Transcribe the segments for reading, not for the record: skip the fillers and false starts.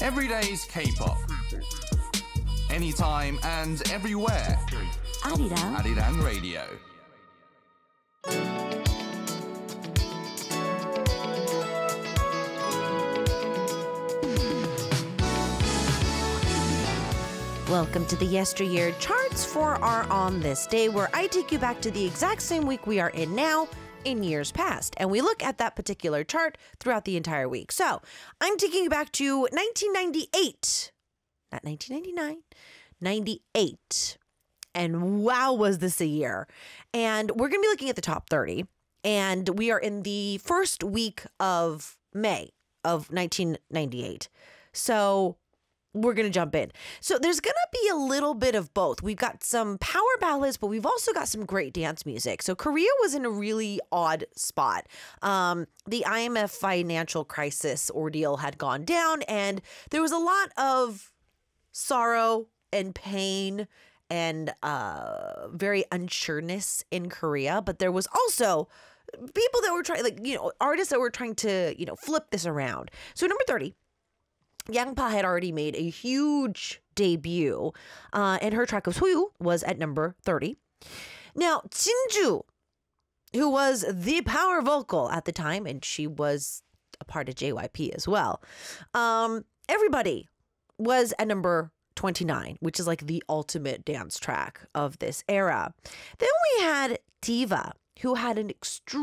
Everyday's K-pop. Anytime and everywhere. Arirang Radio. Welcome to the Yesteryear Charts for our On This Day, where I take you back to the exact same week we are in now in years past. And we look at that particular chart throughout the entire week. So I'm taking you back to 1998, not 1999, 98. And wow, was this a year. And we're going to be looking at the top 30. And we are in the first week of May of 1998. So we're going to jump in. So there's going to be a little bit of both. We've got some power ballads, but we've also got some great dance music. So Korea was in a really odd spot. The IMF financial crisis ordeal had gone down, and there was a lot of sorrow and pain and very unsureness in Korea. But there was also people that were trying, artists that were trying to, flip this around. So number 30. Yangpa had already made a huge debut, and her track of Soyu was at number 30. Now, Jinju, who was the power vocal at the time, and she was a part of JYP as well, Everybody was at number 29, which is like the ultimate dance track of this era. Then we had Diva, who had an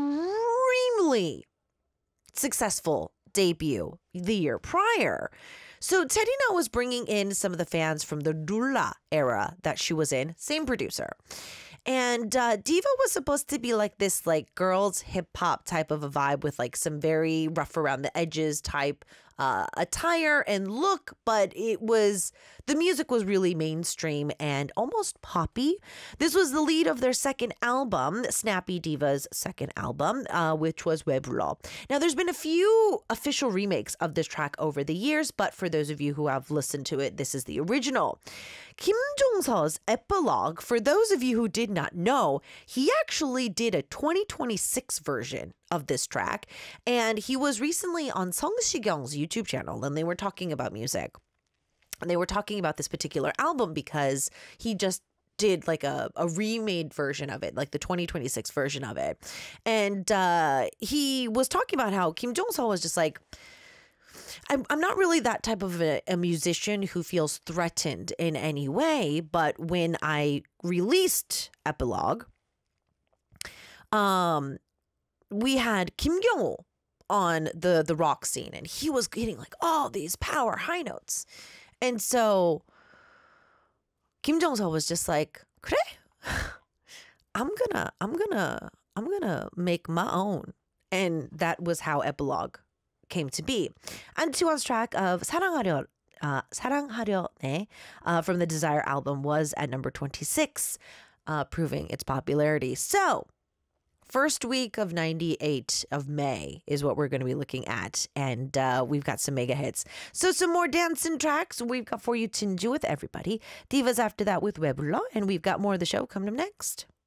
extremely successful debut the year prior. So Terina was bringing in some of the fans from the Dula era that she was in, same producer. And Diva was supposed to be like this girls hip hop type of a vibe with some very rough around the edges type attire and look, but the music was really mainstream and almost poppy. This was the lead of their second album, Snappy Diva's second album, which was Webulo. Now, there's been a few official remakes of this track over the years, but for those of you who have listened to it, this is the original. Kim Jong-seo's Epilogue, for those of you who did not know, he actually did a 2026 version of this track, and he was recently on Song Si-kyung's YouTube channel, and they were talking about music. And they were talking about this particular album because he just did a remade version of it, like the 2026 version of it. And he was talking about how Kim Jong-seo was just I'm not really that type of a musician who feels threatened in any way, but when I released Epilogue, we had Kim Kyung-ho on the rock scene, and he was hitting all these power high notes. And so Kim Jong-seo was just like, 그래? I'm gonna make my own. And that was how Epilogue came to be. And Tuwon's track of 사랑하려 네 from the Desire album was at number 26, proving its popularity. So first week of 98 of May is what we're going to be looking at. And we've got some mega hits. So some more dancing tracks we've got for you, Jinju with Everybody. Divas after that with Webulo. And we've got more of the show coming up next.